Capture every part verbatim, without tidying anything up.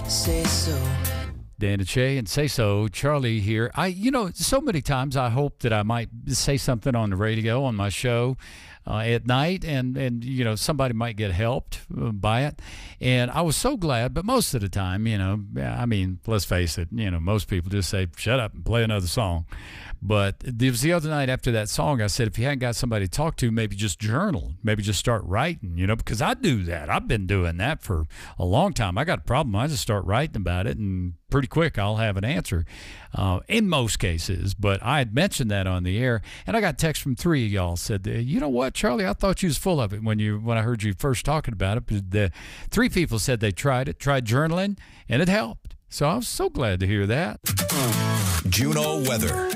Say so. Dan and Shay and Say So, Charlie here. I, you know, so many times I hope that I might say something on the radio on my show uh, at night, and and you know somebody might get helped by it. And I was so glad, but most of the time, you know, I mean, let's face it, you know, most people just say, "Shut up and play another song." But it was the other night after that song, I said, if you hadn't got somebody to talk to, maybe just journal, maybe just start writing, you know, because I do that. I've been doing that for a long time. I got a problem. I just start writing about it, and pretty quick I'll have an answer uh, in most cases. But I had mentioned that on the air, and I got text from three of y'all said, you know what, Charlie, I thought you was full of it when you when I heard you first talking about it. The three people said they tried it, tried journaling, and it helped. So I was so glad to hear that. Juneau weather.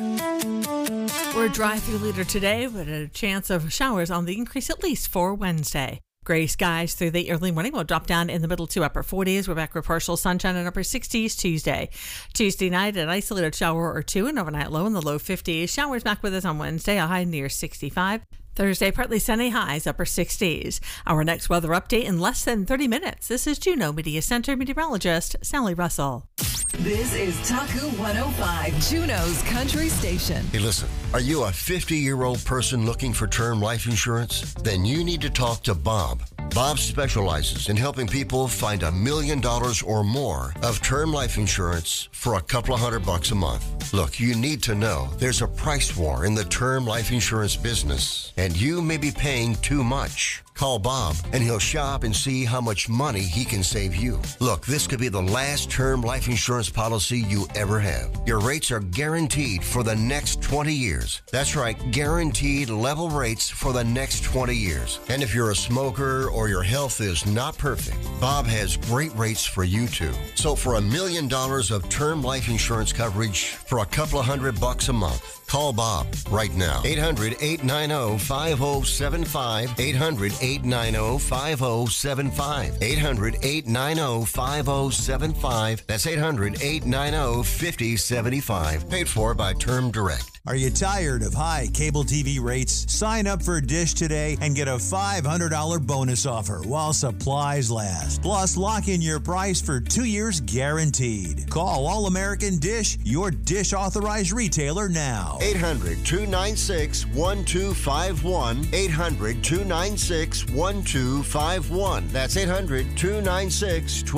We're dry through later today, with a chance of showers on the increase at least for Wednesday. Gray skies through the early morning will drop down in the middle to upper forties. We're back with partial sunshine and upper sixties Tuesday. Tuesday night, an isolated shower or two, an overnight low in the low fifties. Showers back with us on Wednesday, a high near sixty-five. Thursday, partly sunny, highs upper sixties. Our next weather update in less than thirty minutes. This is Juneau Media Center meteorologist Sally Russell. This is Taku one oh five, Juneau's country station. Hey, listen, are you a fifty-year-old person looking for term life insurance? Then you need to talk to Bob. Bob specializes in helping people find a million dollars or more of term life insurance for a couple of hundred bucks a month. Look, you need to know there's a price war in the term life insurance business, and you may be paying too much. Call Bob, and he'll shop and see how much money he can save you. Look, this could be the last term life insurance policy you ever have. Your rates are guaranteed for the next twenty years. That's right, guaranteed level rates for the next twenty years. And if you're a smoker or your health is not perfect, Bob has great rates for you too. So for a million dollars of term life insurance coverage for a couple of hundred bucks a month, call Bob right now. eight hundred, eight nine zero, five zero seven five. eight hundred, eight nine zero, five zero seven five. eight hundred, eight nine zero, five zero seven five. That's eight hundred, eight nine zero, five zero seven five. Paid for by Term Direct. Are you tired of high cable T V rates? Sign up for Dish today and get a five hundred dollars bonus offer while supplies last. Plus, lock in your price for two years guaranteed. Call All American Dish, your Dish authorized retailer now. eight hundred, two nine six, one two five one. eight hundred, two nine six, one two five one. That's eight hundred, two nine six, one two five one.